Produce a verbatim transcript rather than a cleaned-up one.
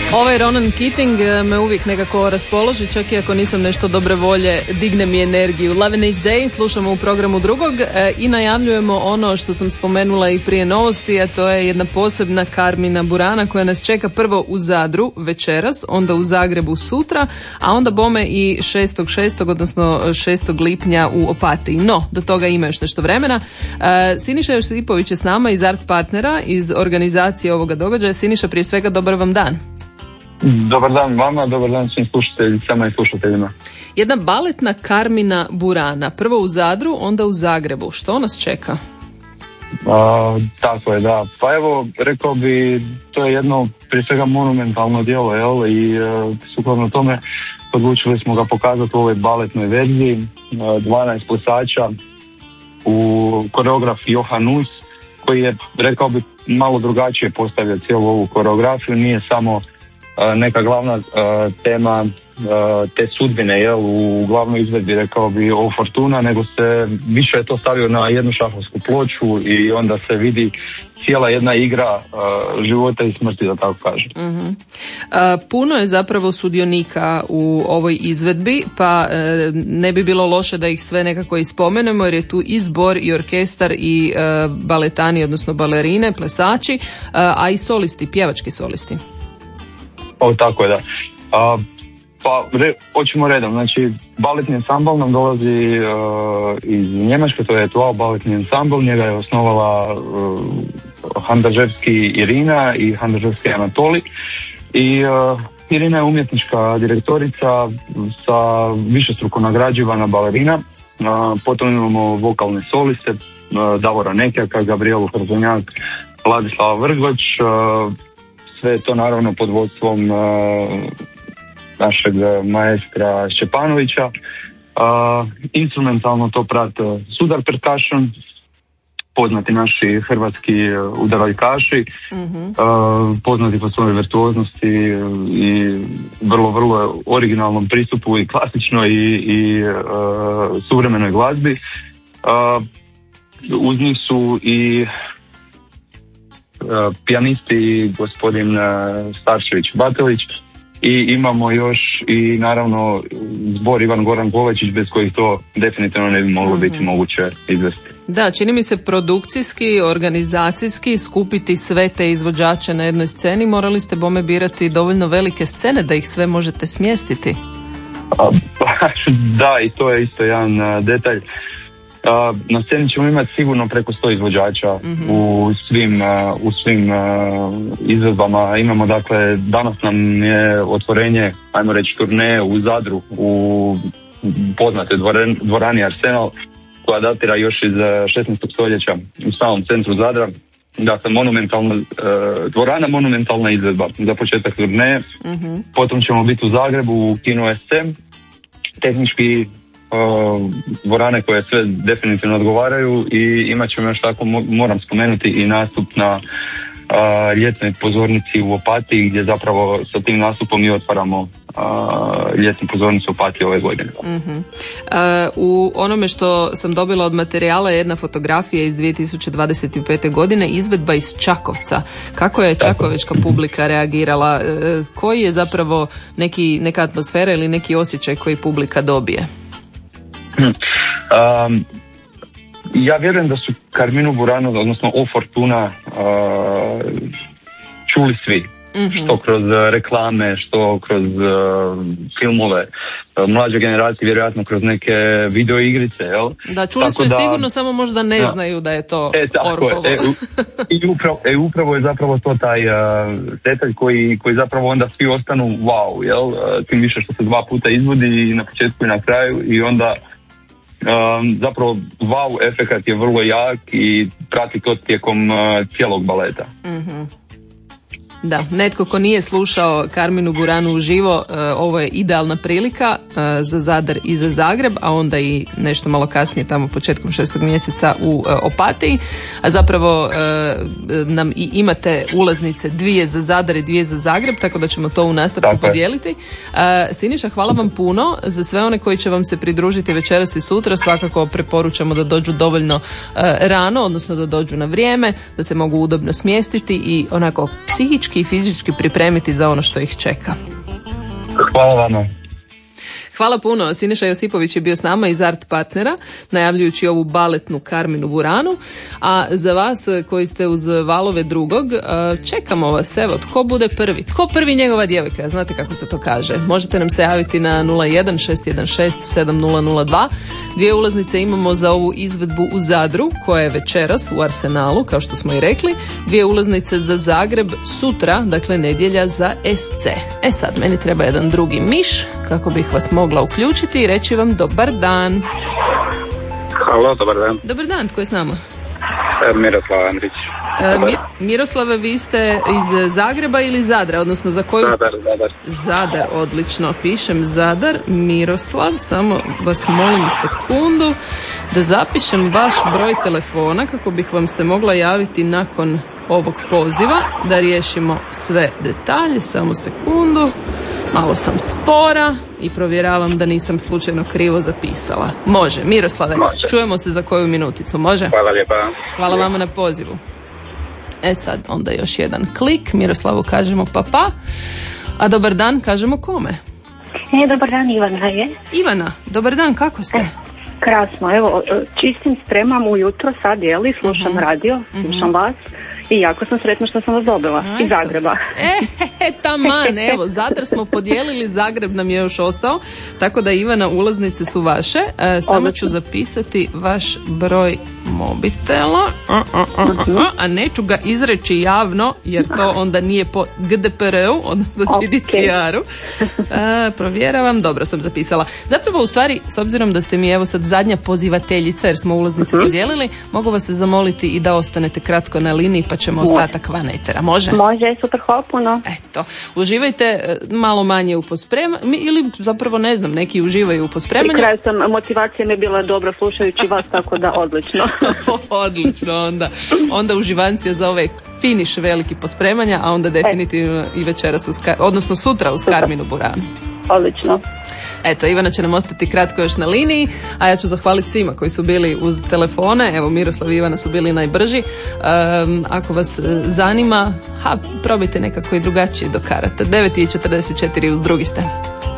Ovaj Ronan Keating me uvijek nekako raspoloži, čak i ako nisam nešto dobre volje, digne mi energiju. Love and Each Day slušamo u programu drugog e, i najavljujemo ono što sam spomenula i prije novosti, a to je jedna posebna Carmina Burana koja nas čeka prvo u Zadru večeras, onda u Zagrebu sutra, a onda bome i šestog šestog odnosno šestog lipnja u Opatiji. No, do toga ima još nešto vremena. E, Siniša Josipović je s nama iz Art Partnera, iz organizacije ovoga događaja. Siniša, prije svega dobar vam dan. Dobar dan vama, dobar dan svim slušateljicama i slušateljima. Jedna baletna Carmina Burana, prvo u Zadru, onda u Zagrebu. Što nas čeka? A, tako je, da. Pa evo, rekao bi, to je jedno prije svega monumentalno djelo, jel? I uh, sukladno tome odlučili smo ga pokazati u ovoj baletnoj verziji. Uh, dvanaest plesača, u koreograf Johan Us, koji je, rekao bi, malo drugačije postavio cijelu ovu koreografiju. Nije samo neka glavna uh, tema uh, te sudbine, jel, u glavnoj izvedbi, rekao bi, o Fortuna, nego se više je to stavio na jednu šahovsku ploču i onda se vidi cijela jedna igra uh, života i smrti, da tako kažem. Uh-huh. Uh, puno je zapravo sudionika u ovoj izvedbi, pa uh, ne bi bilo loše da ih sve nekako ispomenemo, jer je tu i zbor i orkestar i uh, baletani, odnosno balerine, plesači, uh, a i solisti, pjevački solisti. O, tako je, da. A, pa, re, hoćemo redom. Znači, baletni ansambl nam dolazi uh, iz Njemačke, to je Etoile baletni ansambl. Njega je osnovala uh, Handrževski Irina i Handrževski Anatoli. I uh, Irina je umjetnička direktorica sa višestruko nagrađivana balerina. Uh, potom imamo vokalne soliste, uh, Davora Nekjaka, Gabrielu Hrzonjak, Vladislava Vrgoč. Uh, Sve je to naravno pod vodstvom uh, našeg maestra Šćepanovića. Uh, instrumentalno to prate Sudar Percussion, poznati naši hrvatski udaraljkaši, mm-hmm. uh, poznati po svojoj virtuoznosti i vrlo, vrlo originalnom pristupu i klasičnoj i, i uh, suvremenoj glazbi. Uh, uz njih su i pijanisti gospodin Starčević Batelić i imamo još i naravno zbor Ivan Goran Kovačić, bez kojih to definitivno ne bi moglo mm-hmm. biti moguće izvesti. Da, čini mi se produkcijski, organizacijski skupiti sve te izvođače na jednoj sceni, morali ste bome birati dovoljno velike scene da ih sve možete smjestiti. Da, i to je isto jedan detalj. Uh, na sceni ćemo imati sigurno preko sto izvođača mm-hmm. u svim, uh, u svim uh, izvedbama. Imamo, dakle, danas nam je otvorenje, ajmo reći, turneje u Zadru, u poznate dvorani, dvorani Arsenal, koja datira još iz šesnaestog stoljeća u samom centru Zadra. Dakle, monumentalna, uh, dvorana, monumentalna izvedba za početak turneje. Mm-hmm. Potom ćemo biti u Zagrebu, u kinu es ce, tehnički Uh, dvorane koje sve definitivno odgovaraju i imat ćemo još tako, moram spomenuti, i nastup na uh, ljetnoj pozornici u Opatiji, gdje zapravo sa tim nastupom i otvaramo uh, ljetnu pozornicu u Opatiji ove godine. Uh-huh. Uh, u onome što sam dobila od materijala je jedna fotografija iz dvije tisuće dvadeset pete. godine, izvedba iz Čakovca. Kako je čakovečka publika reagirala? Uh, koji je zapravo neki, neka atmosfera ili neki osjećaj koji publika dobije? Um, ja vjerujem da su Carminu Buranu, odnosno O Fortuna, uh, čuli svi. Mm-hmm. Što kroz reklame, što kroz uh, filmove. Uh, mlađe generacije vjerojatno kroz neke video igrice, jel? Da, čuli su i da, sigurno, samo možda ne da, znaju da je to e, Orfovo. E, I upravo, e, upravo je zapravo to taj uh, detalj koji, koji zapravo onda svi ostanu wow, jel? Uh, tim više što se dva puta izvodi, i na početku i na kraju, i onda Um, zapravo wow efekat je vrlo jak i prati to tijekom uh, cijelog baleta. Mm-hmm. Da, netko ko nije slušao Carminu Buranu uživo, uh, ovo je idealna prilika. za Zadar i za Zagreb, a onda i nešto malo kasnije tamo početkom šestog mjeseca u Opatiji, a zapravo nam i imate ulaznice dvije za Zadar i dvije za Zagreb, tako da ćemo to u nastavku podijeliti. Siniša, hvala vam puno. Za sve one koji će vam se pridružiti večeras i sutra svakako preporučamo da dođu dovoljno rano, odnosno da dođu na vrijeme, da se mogu udobno smjestiti i onako psihički i fizički pripremiti za ono što ih čeka. Hvala vama. Hvala puno. Siniša Josipović je bio s nama iz Art Partnera, najavljujući ovu baletnu Karminu Buranu. A za vas koji ste uz valove drugog, čekamo vas. Evo, tko bude prvi? Tko prvi njegova djevojka? Znate kako se to kaže. Možete nam se javiti na nula jedan šest jedan šest sedam nula nula dva. Dvije ulaznice imamo za ovu izvedbu u Zadru, koja je večeras u Arsenalu, kao što smo i rekli. Dvije ulaznice za Zagreb sutra, dakle nedjelja za S C. E sad, meni treba jedan drugi miš, kako bih vas mogla uključiti i reći vam dobar dan. Halo, dobar dan. Dobar dan, tko je s nama? Miroslav Andrić. E, Mi, Miroslave, vi ste iz Zagreba ili Zadra, odnosno za koju? Zadar, Zadar. Zadar, odlično, pišem Zadar, Miroslav, samo vas molim sekundu da zapišem vaš broj telefona kako bih vam se mogla javiti nakon ovog poziva, da riješimo sve detalje, samo sekundu. Malo sam spora i provjeravam da nisam slučajno krivo zapisala. Može, Miroslave, može. Čujemo se za koju minuticu, može? Hvala lijepa. Hvala vama na pozivu. E sad, onda još jedan klik, Miroslavu kažemo pa pa, a dobar dan kažemo kome? E, dobar dan, Ivana je. Ivana, dobar dan, kako ste? E, krasno, evo, čistim, spremam ujutro sad, jeli, slušam uh-huh. radio, slušam uh-huh. vas. I jako sam sretna što sam vas dobila A, iz Zagreba. E, taman, evo, Zadar smo podijelili, Zagreb nam je još ostao, tako da Ivana, ulaznice su vaše. E, samo ću zapisati vaš broj mobitela, a, a, a, a, a neću ga izreći javno, jer to onda nije po G D P R-u, odnosno G D P R-u. E, provjeravam, dobro sam zapisala. Zapravo, u stvari, s obzirom da ste mi evo sad zadnja pozivateljica, jer smo ulaznice podijelili, mogu vas se zamoliti i da ostanete kratko na liniji, pa ćemo može. Ostatak van etera. Može? Može, super, hvala puno. Eto, uživajte malo manje u pospremanju, ili zapravo ne znam, neki uživaju u pospremanju. Pri kraju sam, motivacija mi je bila dobra slušajući vas, tako da odlično. Odlično, onda. Onda uživancija za ovaj finiš veliki pospremanja, a onda definitivno e. i večeras, uz, odnosno sutra uz Karminu Buranu. Odlično. Eto, Ivana će nam ostati kratko još na liniji, a ja ću zahvaliti svima koji su bili uz telefone. Evo, Miroslav i Ivana su bili najbrži. Um, ako vas zanima, ha, probajte nekako i drugačije do karata. devet i četrdeset četiri uz drugi ste.